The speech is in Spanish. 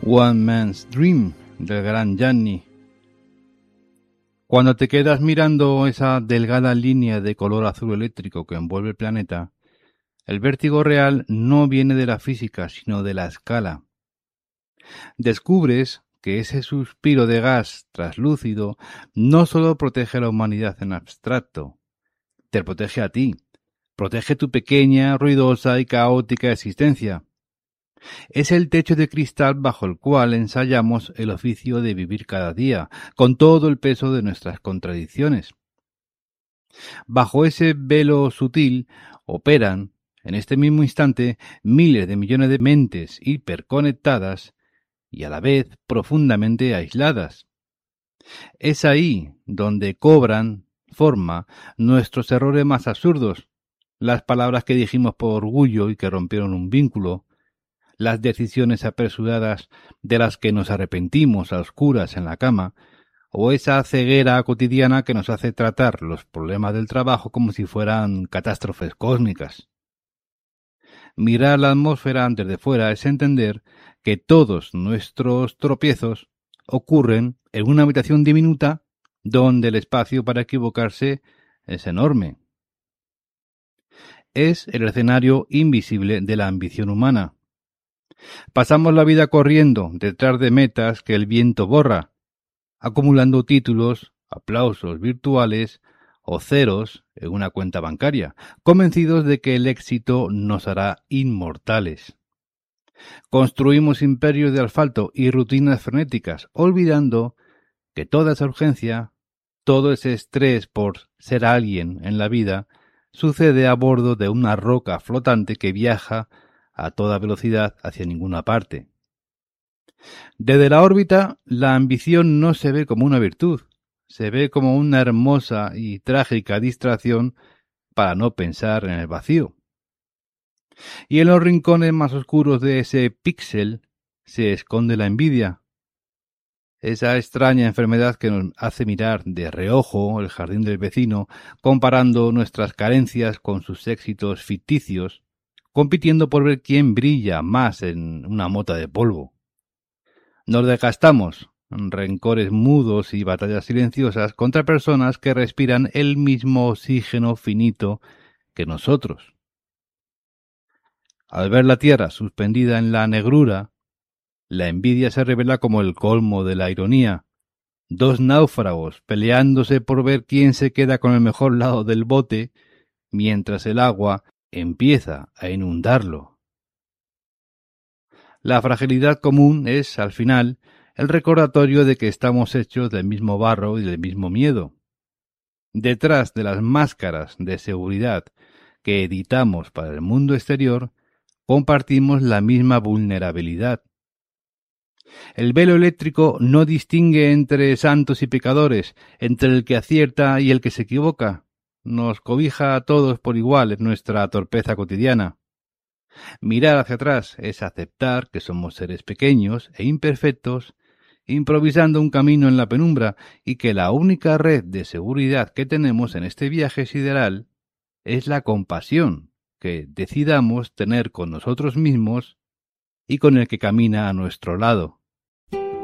One Man's Dream, del gran Gianni. Cuando te quedas mirando esa delgada línea de color azul eléctrico que envuelve el planeta, el vértigo real no viene de la física, sino de la escala. Descubres que ese suspiro de gas traslúcido no solo protege a la humanidad en abstracto, te protege a ti, protege tu pequeña, ruidosa y caótica existencia. Es el techo de cristal bajo el cual ensayamos el oficio de vivir cada día, con todo el peso de nuestras contradicciones. Bajo ese velo sutil operan, en este mismo instante, miles de millones de mentes hiperconectadas y a la vez profundamente aisladas. Es ahí donde cobran forma nuestros errores más absurdos, las palabras que dijimos por orgullo y que rompieron un vínculo, las decisiones apresuradas de las que nos arrepentimos a oscuras en la cama, o esa ceguera cotidiana que nos hace tratar los problemas del trabajo como si fueran catástrofes cósmicas. Mirar la atmósfera desde fuera es entender que todos nuestros tropiezos ocurren en una habitación diminuta donde el espacio para equivocarse es enorme. Es el escenario invisible de la ambición humana. Pasamos la vida corriendo detrás de metas que el viento borra, acumulando títulos, aplausos virtuales o ceros en una cuenta bancaria, convencidos de que el éxito nos hará inmortales. Construimos imperios de asfalto y rutinas frenéticas, olvidando que toda esa urgencia, todo ese estrés por ser alguien en la vida, sucede a bordo de una roca flotante que viaja a toda velocidad hacia ninguna parte. Desde la órbita, la ambición no se ve como una virtud, se ve como una hermosa y trágica distracción para no pensar en el vacío. Y en los rincones más oscuros de ese píxel se esconde la envidia, esa extraña enfermedad que nos hace mirar de reojo el jardín del vecino, comparando nuestras carencias con sus éxitos ficticios, compitiendo por ver quién brilla más en una mota de polvo. Nos desgastamos en rencores mudos y batallas silenciosas contra personas que respiran el mismo oxígeno finito que nosotros. Al ver la tierra suspendida en la negrura, la envidia se revela como el colmo de la ironía. Dos náufragos peleándose por ver quién se queda con el mejor lado del bote, mientras el agua empieza a inundarlo. La fragilidad común es, al final, el recordatorio de que estamos hechos del mismo barro y del mismo miedo. Detrás de las máscaras de seguridad que editamos para el mundo exterior, compartimos la misma vulnerabilidad. El velo eléctrico no distingue entre santos y pecadores, entre el que acierta y el que se equivoca. Nos cobija a todos por igual en nuestra torpeza cotidiana. Mirar hacia atrás es aceptar que somos seres pequeños e imperfectos, improvisando un camino en la penumbra, y que la única red de seguridad que tenemos en este viaje sideral es la compasión que decidamos tener con nosotros mismos y con el que camina a nuestro lado.